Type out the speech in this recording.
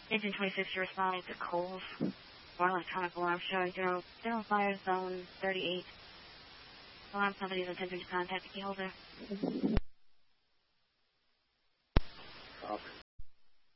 Engine 26 to respond to Coles. Or electronic alarm showing zero fire zone 38. Alarm company is attempting to contact the keyholder.